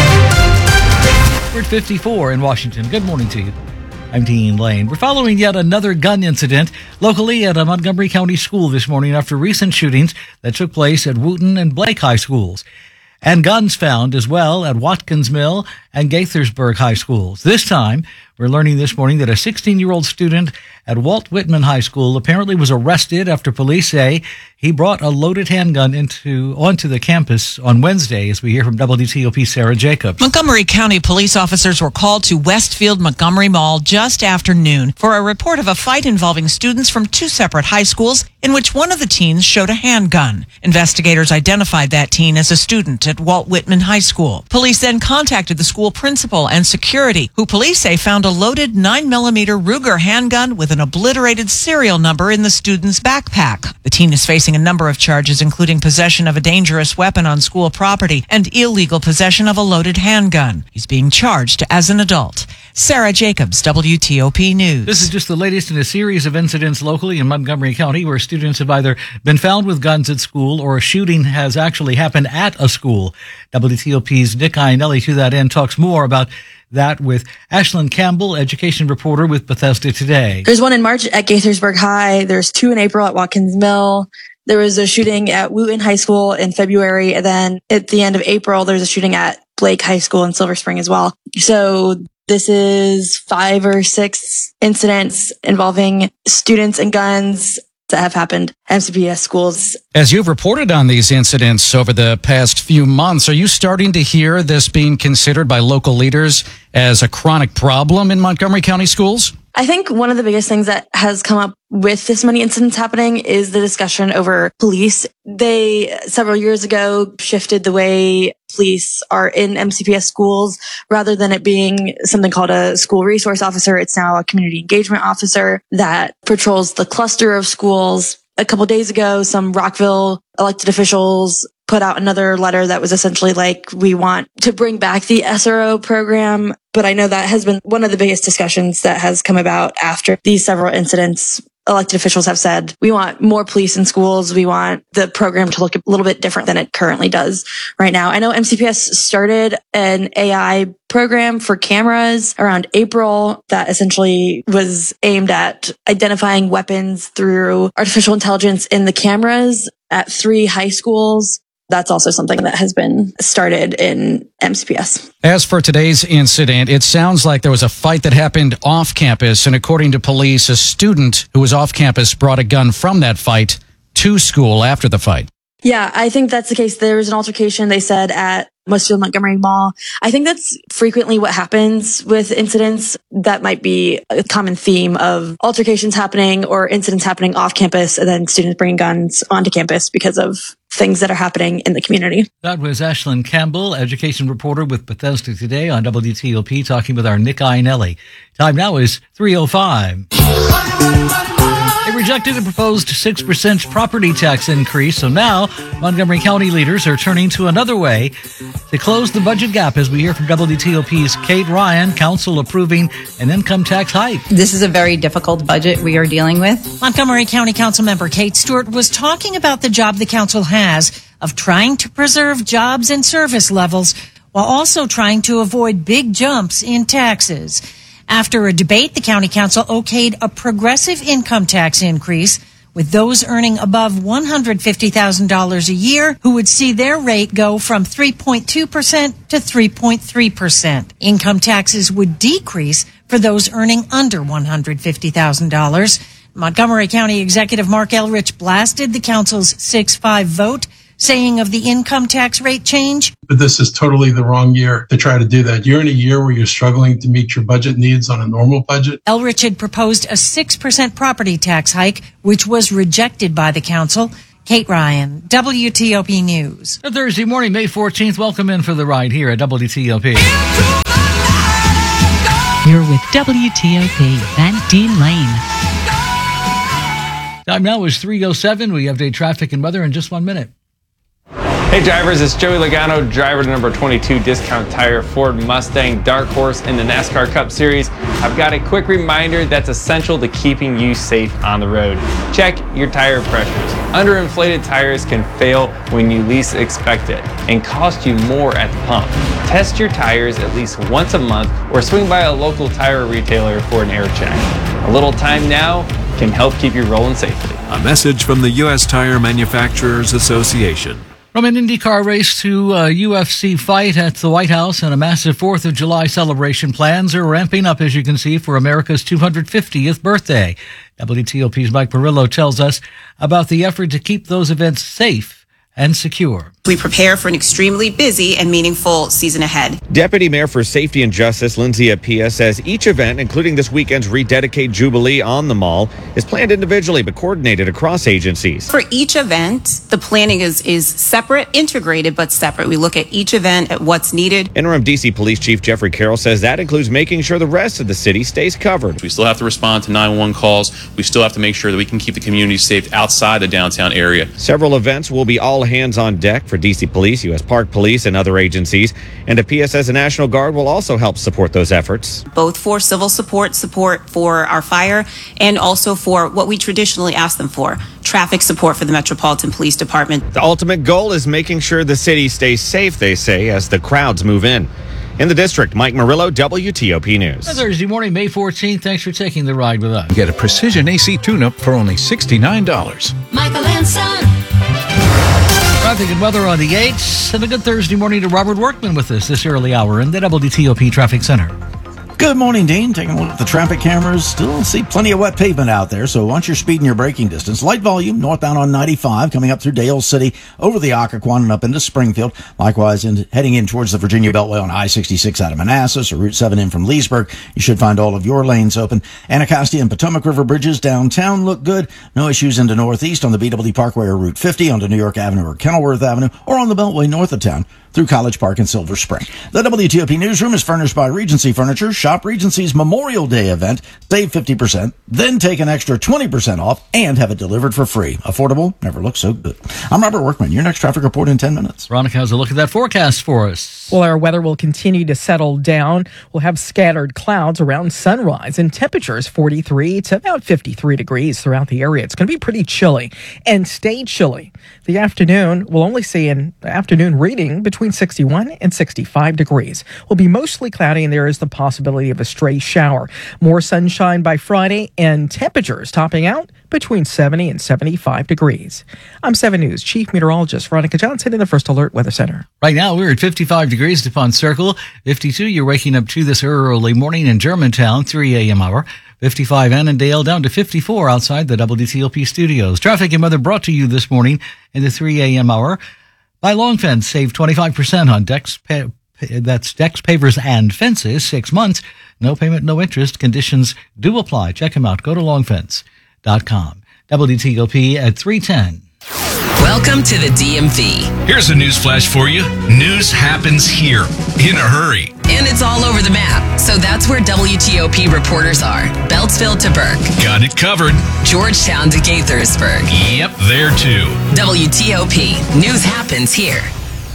We're at fifty-four in Washington. Good morning to you. I'm Dean Lane. We're following yet another gun incident locally at a Montgomery County school this morning after recent shootings that took place at Wooten and Blake High Schools. And guns found as well at Watkins Mill and Gaithersburg High Schools. This time, we're learning this morning that a sixteen-year-old student at Walt Whitman High School apparently was arrested after police say he brought a loaded handgun into onto the campus on Wednesday, as we hear from W T O P Sarah Jacobs. Montgomery County police officers were called to Westfield Montgomery Mall just after noon for a report of a fight involving students from two separate high schools in which one of the teens showed a handgun. Investigators identified that teen as a student at Walt Whitman High School. Police then contacted the school principal and security, who police say found a loaded nine millimeter Ruger handgun with an obliterated serial number in the student's backpack. The teen is facing a number of charges, including possession of a dangerous weapon on school property and illegal possession of a loaded handgun. He's being charged as an adult. Sarah Jacobs, W T O P News. This is just the latest in a series of incidents locally in Montgomery County where students have either been found with guns at school or a shooting has actually happened at a school. W T O P's Nick Iannelli, to that end, talks more about that with Ashlyn Campbell, education reporter with Bethesda Today. There's one in March at Gaithersburg High. There's two in April at Watkins Mill. There was a shooting at Wooten High School in February. And then at the end of April, there's a shooting at Blake High School in Silver Spring as well. So this is five or six incidents involving students and guns that have happened at M C P S schools. As you've reported on these incidents over the past few months, are you starting to hear this being considered by local leaders as a chronic problem in Montgomery County schools? I think one of the biggest things that has come up with this many incidents happening is the discussion over police. They, several years ago, shifted the way police are in M C P S schools. Rather than it being something called a school resource officer, it's now a community engagement officer that patrols the cluster of schools. A couple days ago, some Rockville elected officials put out another letter that was essentially like, we want to bring back the S R O program. But I know that has been one of the biggest discussions that has come about after these several incidents. Elected officials have said, we want more police in schools. We want the program to look a little bit different than it currently does right now. I know M C P S started an A I program for cameras around April that essentially was aimed at identifying weapons through artificial intelligence in the cameras at three high schools. That's also something that has been started in M C P S. As for today's incident, it sounds like there was a fight that happened off campus, and according to police, a student who was off campus brought a gun from that fight to school after the fight. Yeah, I think that's the case. There was an altercation, they said, at Westfield Montgomery Mall. I think that's frequently what happens with incidents. That might be a common theme of altercations happening or incidents happening off campus and then students bringing guns onto campus because of things that are happening in the community. That was Ashlyn Campbell, education reporter with Bethesda Today on W T O P, talking with our Nick Iannelli. Time now is three oh five. They rejected a proposed six percent property tax increase, so now Montgomery County leaders are turning to another way to close the budget gap, as we hear from W T O P's Kate Ryan, council approving an income tax hike. This is a very difficult budget we are dealing with. Montgomery County Council member Kate Stewart was talking about the job the council has of trying to preserve jobs and service levels while also trying to avoid big jumps in taxes. After a debate, the county council okayed a progressive income tax increase with those earning above one hundred fifty thousand dollars a year who would see their rate go from three point two percent to three point three percent. Income taxes would decrease for those earning under one hundred fifty thousand dollars. Montgomery County Executive Mark Elrich blasted the council's six five vote, saying of the income tax rate change, but this is totally the wrong year to try to do that. You're in a year where you're struggling to meet your budget needs on a normal budget. Elrich had proposed a six percent property tax hike, which was rejected by the council. Kate Ryan, W T O P News. Thursday morning, May fourteenth. Welcome in for the ride here at W T O P. You're with W T O P and Dean Lane. Time now is three oh seven. We update traffic and weather in just one minute. Hey drivers, it's Joey Logano, driver to number twenty-two Discount Tire Ford Mustang Dark Horse in the NASCAR Cup Series. I've got a quick reminder that's essential to keeping you safe on the road. Check your tire pressures. Underinflated tires can fail when you least expect it and cost you more at the pump. Test your tires at least once a month or swing by a local tire retailer for an air check. A little time now can help keep you rolling safely. A message from the U S Tire Manufacturers Association. From an IndyCar race to a U F C fight at the White House and a massive fourth of July celebration, plans are ramping up, as you can see, for America's two hundred fiftieth birthday. W T O P's Mike Murillo tells us about the effort to keep those events safe and secure. We prepare for an extremely busy and meaningful season ahead. Deputy Mayor for Safety and Justice Lindsay Appiah says each event, including this weekend's Rededicate Jubilee on the mall, is planned individually but coordinated across agencies. For each event, the planning is, is separate, integrated but separate. We look at each event, at what's needed. Interim D C Police Chief Jeffrey Carroll says that includes making sure the rest of the city stays covered. We still have to respond to nine one one calls. We still have to make sure that we can keep the community safe outside the downtown area. Several events will be all hands on deck for D C Police, U S Park Police, and other agencies. And Appiah says the National Guard will also help support those efforts. Both for civil support, support for our fire, and also for what we traditionally ask them for, traffic support for the Metropolitan Police Department. The ultimate goal is making sure the city stays safe, they say, as the crowds move in. In the district, Mike Murillo, W T O P News. Thursday morning, May fourteenth. Thanks for taking the ride with us. Get a Precision A C tune-up for only sixty-nine dollars. Michael and Son. Traffic and weather on the eights. And a good Thursday morning to Robert Workman with us this early hour in the W T O P Traffic Center. Good morning, Dean. Taking a look at the traffic cameras. Still see plenty of wet pavement out there, so once you're speeding your braking distance, light volume northbound on ninety-five, coming up through Dale City, over the Occoquan and up into Springfield. Likewise, in, heading in towards the Virginia Beltway on I sixty-six out of Manassas or Route seven in from Leesburg. You should find all of your lanes open. Anacostia and Potomac River bridges downtown look good. No issues into Northeast on the B W Parkway or Route fifty, onto New York Avenue or Kenilworth Avenue, or on the Beltway north of town through College Park and Silver Spring. The W T O P Newsroom is furnished by Regency Furniture. Shop Regency's Memorial Day event. Save fifty percent, then take an extra twenty percent off and have it delivered for free. Affordable, never looked so good. I'm Robert Workman. Your next traffic report in ten minutes. Veronica has a look at that forecast for us. Well, our weather will continue to settle down. We'll have scattered clouds around sunrise and temperatures forty-three to about fifty-three degrees throughout the area. It's going to be pretty chilly and stay chilly. The afternoon, we'll only see an afternoon reading between sixty-one and sixty-five degrees. Will be mostly cloudy, and there is the possibility of a stray shower. More sunshine by Friday, and temperatures topping out between seventy and seventy-five degrees. I'm seven News Chief Meteorologist Veronica Johnson in the First Alert Weather Center. Right now, we're at fifty-five degrees DuPont Circle. fifty-two, you're waking up to this early morning in Germantown, three a.m. hour. fifty-five Annandale, down to fifty-four outside the W T O P studios. Traffic and weather brought to you this morning in the three a.m. hour By Long Fence, save twenty-five percent on decks, pa- that's decks, pavers, and fences. Six months, no payment, no interest. Conditions do apply. Check them out. Go to long fence dot com. W T O P at three ten. Welcome to the D M V. Here's a news flash for you. News happens here in a hurry. And it's all over the map. So that's where W T O P reporters are. Beltsville to Burke. Got it covered. Georgetown to Gaithersburg. Yep, there too. W T O P. News happens here.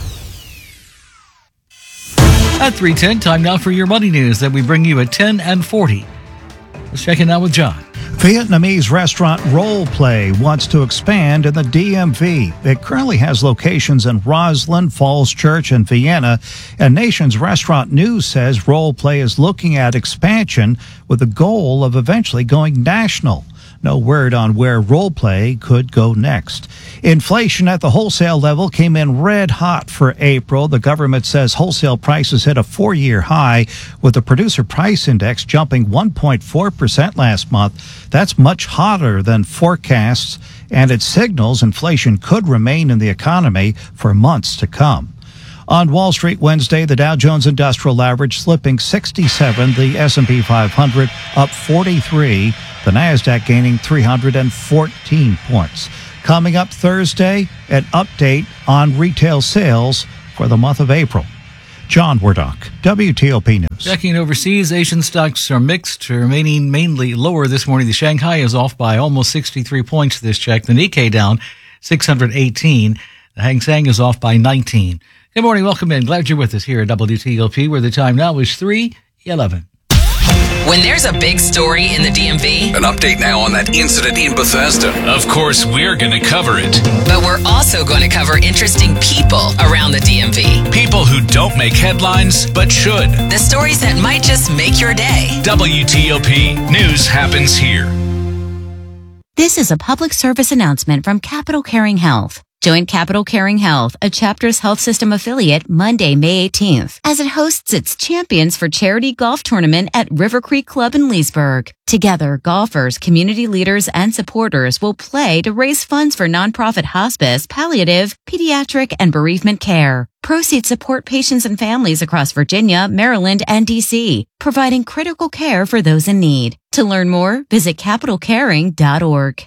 At three ten, time now for your money news that we bring you at ten and forty. Let's check it out with John. Vietnamese restaurant Role Play wants to expand in the D M V. It currently has locations in Roslyn, Falls Church, and Vienna. And Nation's Restaurant News says Role Play is looking at expansion with the goal of eventually going national. No word on where Role Play could go next. Inflation at the wholesale level came in red hot for April. The government says wholesale prices hit a four-year high, with the producer price index jumping one point four percent last month. That's much hotter than forecasts, and it signals inflation could remain in the economy for months to come. On Wall Street Wednesday, the Dow Jones Industrial Average slipping sixty-seven, the S and P five hundred up forty-three, the NASDAQ gaining three hundred fourteen points. Coming up Thursday, an update on retail sales for the month of April. John Wardock, W T O P News. Checking overseas, Asian stocks are mixed, remaining mainly lower this morning. The Shanghai is off by almost sixty-three points this check. The Nikkei down six hundred eighteen. The Hang Seng is off by nineteen. Good morning. Welcome in. Glad you're with us here at W T O P, where the time now is three eleven. When there's a big story in the D M V, An update now on that incident in Bethesda. Of course, we're going to cover it. but we're also going to cover interesting people around the D M V. People who don't make headlines, but should. The stories that might just make your day. W T O P News happens here. This is a public service announcement from Capital Caring Health. Join Capital Caring Health, a Chapters Health System affiliate, Monday, May eighteenth, as it hosts its Champions for Charity golf tournament at River Creek Club in Leesburg. Together, golfers, community leaders, and supporters will play to raise funds for nonprofit hospice, palliative, pediatric, and bereavement care. Proceeds support patients and families across Virginia, Maryland, and D C, providing critical care for those in need. To learn more, visit capital caring dot org.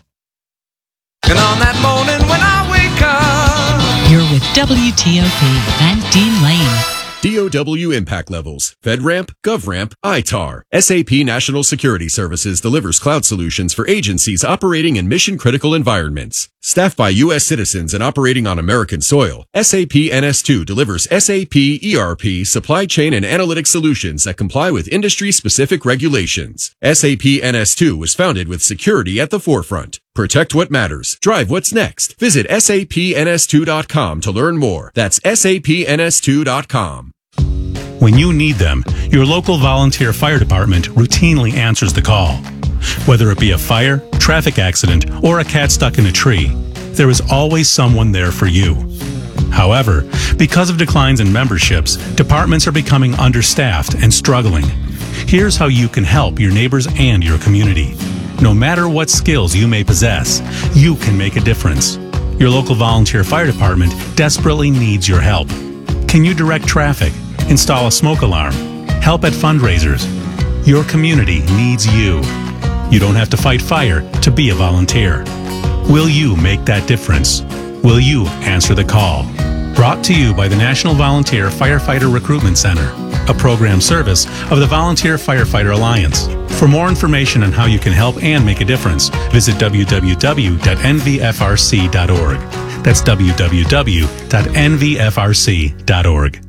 And on that morning when I wake up, You're with W T O P and Dean Lane. D O W impact levels. FedRAMP, GovRAMP, I T A R. S A P National Security Services delivers cloud solutions for agencies operating in mission-critical environments. Staffed by U S citizens and operating on American soil, S A P N S two delivers S A P E R P supply chain and analytic solutions that comply with industry-specific regulations. S A P N S two was founded with security at the forefront. Protect what matters. Drive what's next. Visit S A P N S two dot com to learn more. That's S A P N S two dot com. When you need them, your local volunteer fire department routinely answers the call. Whether it be a fire, traffic accident, or a cat stuck in a tree, there is always someone there for you. However, because of declines in memberships, departments are becoming understaffed and struggling. Here's how you can help your neighbors and your community. No matter what skills you may possess, you can make a difference. Your local volunteer fire department desperately needs your help. Can you direct traffic, install a smoke alarm, help at fundraisers? Your community needs you. You don't have to fight fire to be a volunteer. Will you make that difference? Will you answer the call? Brought to you by the National Volunteer Firefighter Recruitment Center, a program service of the Volunteer Firefighter Alliance. For more information on how you can help and make a difference, visit w w w dot n v f r c dot org. That's w w w dot n v f r c dot org.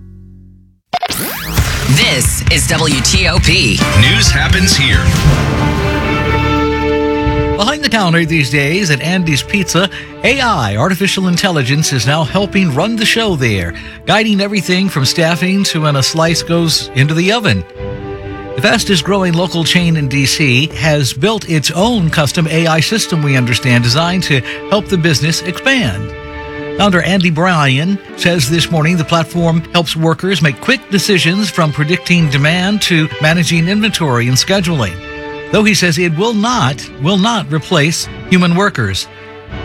This is W T O P. News happens here. Behind the counter these days at Andy's Pizza, A I, artificial intelligence, is now helping run the show there, guiding everything from staffing to when a slice goes into the oven. The fastest growing local chain in D C has built its own custom A I system, we understand, designed to help the business expand. Founder Andy Bryan says this morning the platform helps workers make quick decisions, from predicting demand to managing inventory and scheduling. Though he says it will not, will not replace human workers.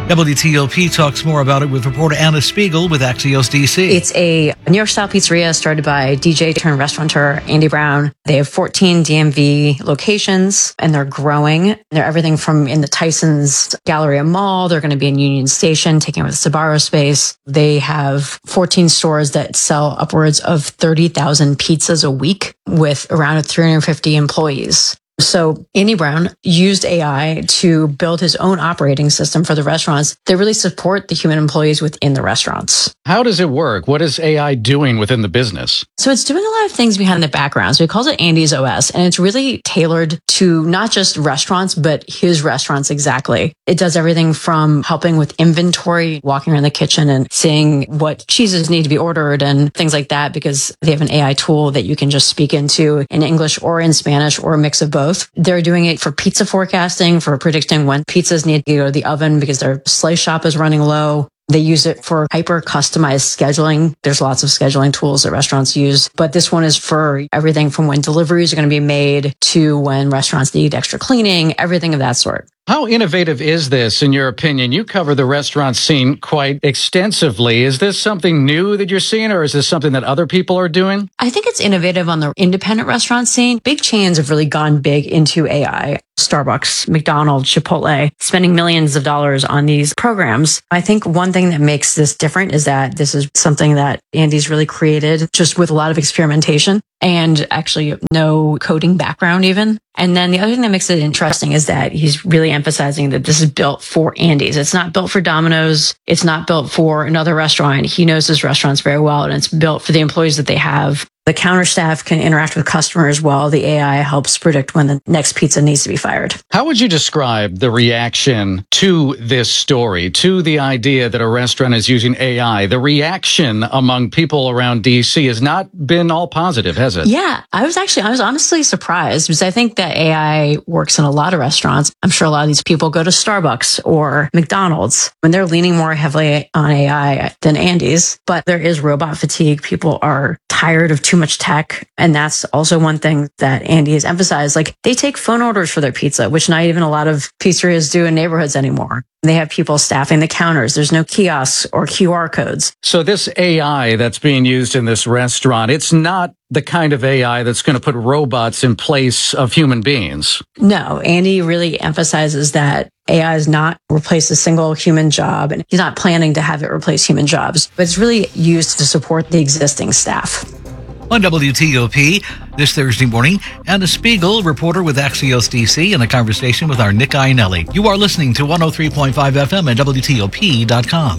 W T O P talks more about it with reporter Anna Spiegel with Axios D C. It's a New York style pizzeria started by D J turned restaurateur Andy Brown. They have fourteen D M V locations and they're growing. They're everything from in the Tyson's Galleria Mall. They're going to be in Union Station, taking over the Sbarro space. They have fourteen stores that sell upwards of thirty thousand pizzas a week with around three hundred fifty employees. So Andy Brown used A I to build his own operating system for the restaurants that really support the human employees within the restaurants. How does it work? What is A I doing within the business? So it's doing a lot of things behind the background. So he calls it Andy's O S, and it's really tailored to not just restaurants, but his restaurants exactly. It does everything from helping with inventory, walking around the kitchen and seeing what cheeses need to be ordered and things like that, because they have an A I tool that you can just speak into in English or in Spanish or a mix of both. They're doing it for pizza forecasting, for predicting when pizzas need to go to the oven because their slice shop is running low. They use it for hyper customized scheduling. There's lots of scheduling tools that restaurants use, but this one is for everything from when deliveries are going to be made to when restaurants need extra cleaning, everything of that sort. How innovative is this, in your opinion? You cover the restaurant scene quite extensively. Is this something new that you're seeing, or is this something that other people are doing? I think it's innovative on the independent restaurant scene. Big chains have really gone big into A I. Starbucks, McDonald's, Chipotle, spending millions of dollars on these programs. I think one thing that makes this different is that this is something that Andy's really created just with a lot of experimentation and actually no coding background even. And then the other thing that makes it interesting is that he's really emphasizing that this is built for Andy's. It's not built for Domino's. It's not built for another restaurant. He knows his restaurants very well, and it's built for the employees that they have. The counter staff can interact with customers while the A I helps predict when the next pizza needs to be fired. How would you describe the reaction to this story, to the idea that a restaurant is using A I? The reaction among people around D C has not been all positive, has it? Yeah, I was actually, I was honestly surprised because I think that A I works in a lot of restaurants. I'm sure a lot of these people go to Starbucks or McDonald's when they're leaning more heavily on A I than Andy's, but there is robot fatigue. People are tired of too much tech. And that's also one thing that Andy has emphasized. Like, they take phone orders for their pizza, which not even a lot of pizzerias do in neighborhoods anymore. They have people staffing the counters. There's no kiosks or Q R codes. So this A I that's being used in this restaurant, it's not the kind of A I that's going to put robots in place of human beings. No, Andy really emphasizes that A I is not replace a single human job, and he's not planning to have it replace human jobs, but it's really used to support the existing staff. On W T O P this Thursday morning, Anna Spiegel, reporter with Axios D C, in a conversation with our Nick Iannelli. You are listening to one oh three point five F M and W T O P dot com.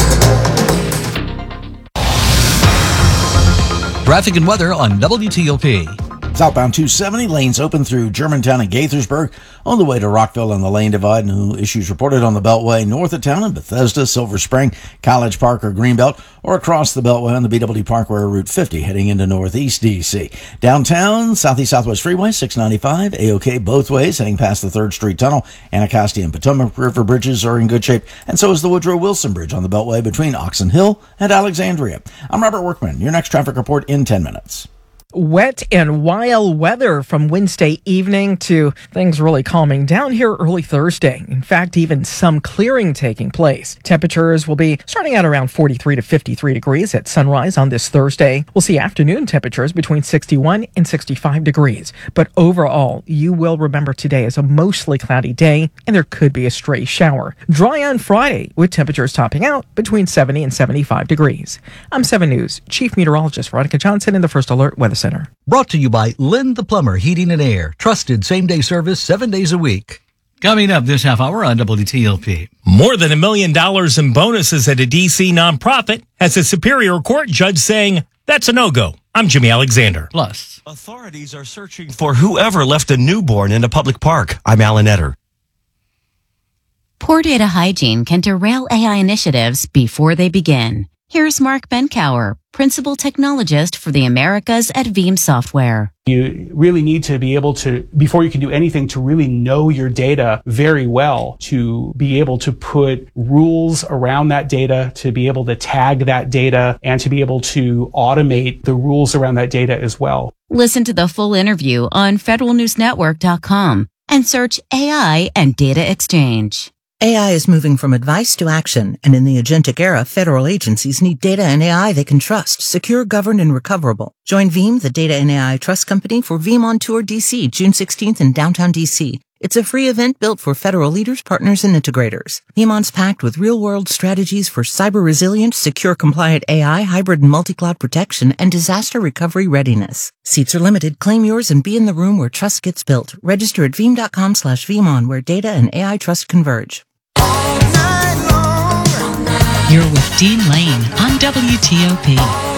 Traffic and weather on W T O P. Southbound two seventy, lanes open through Germantown and Gaithersburg on the way to Rockville and the lane divide. No issues reported on the Beltway north of town in Bethesda, Silver Spring, College Park, or Greenbelt, or across the Beltway on the B W Parkway or Route fifty heading into Northeast D C. Downtown, Southeast Southwest Freeway, six ninety-five, A-OK both ways heading past the third Street Tunnel. Anacostia and Potomac River bridges are in good shape, and so is the Woodrow Wilson Bridge on the Beltway between Oxon Hill and Alexandria. I'm Robert Workman. Your next traffic report in ten minutes. Wet and wild weather from Wednesday evening to things really calming down here early Thursday. In fact, even some clearing taking place. Temperatures will be starting at around forty-three to fifty-three degrees at sunrise on this Thursday. We'll see afternoon temperatures between sixty-one and sixty-five degrees. But overall, you will remember today as a mostly cloudy day, and there could be a stray shower. Dry on Friday, with temperatures topping out between seventy and seventy-five degrees. I'm seven News Chief Meteorologist Veronica Johnson in the First Alert Weather Center. Brought to you by Lynn the Plumber Heating and Air. Trusted same-day service seven days a week. Coming up this half hour on W T L P. More than a million dollars in bonuses at a D C nonprofit has a Superior Court judge saying that's a no-go. I'm Jimmy Alexander. Plus, authorities are searching for whoever left a newborn in a public park. I'm Alan Etter. Poor data hygiene can derail A I initiatives before they begin. Here's Mark Benkower, Principal Technologist for the Americas at Veeam Software. You really need to be able to, before you can do anything, to really know your data very well, to be able to put rules around that data, to be able to tag that data, and to be able to automate the rules around that data as well. Listen to the full interview on federal news network dot com and search A I and data exchange. A I is moving from advice to action, and in the agentic era, federal agencies need data and A I they can trust, secure, governed, and recoverable. Join Veeam, the data and A I trust company, for Veeam on Tour D C, June sixteenth in downtown D C. It's a free event built for federal leaders, partners, and integrators. Veeamon's packed with real-world strategies for cyber-resilient, secure, compliant A I, hybrid and multi-cloud protection, and disaster recovery readiness. Seats are limited. Claim yours and be in the room where trust gets built. Register at veeam.com slash Veeamon, where data and A I trust converge. You're with Dean Lane on W T O P.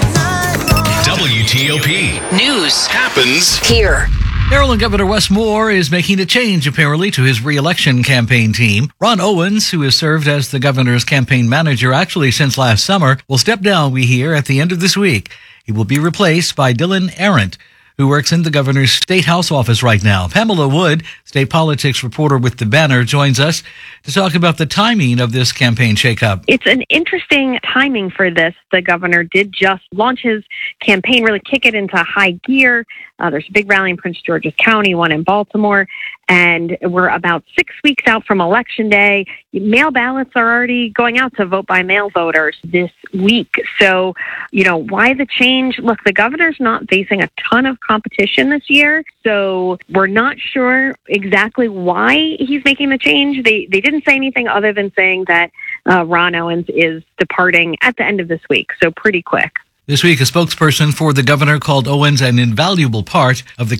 W T O P. News happens here. Maryland Governor Wes Moore is making a change, apparently, to his re-election campaign team. Ron Owens, who has served as the governor's campaign manager actually since last summer, will step down, we hear, at the end of this week. He will be replaced by Dylan Arendt, who works in the governor's state house office right now. Pamela Wood, state politics reporter with The Banner, joins us to talk about the timing of this campaign shakeup. It's an interesting timing for this. The governor did just launch his campaign, really kick it into high gear. Uh, there's a big rally in Prince George's County, one in Baltimore, and we're about six weeks out from Election Day. Mail ballots are already going out to vote by mail voters this week. So, you know, why the change? Look, the governor's not facing a ton of competition this year, so we're not sure exactly why he's making the change. They they didn't say anything other than saying that uh, Ron Owens is departing at the end of this week, so pretty quick. This week, a spokesperson for the governor called Owens an invaluable part of the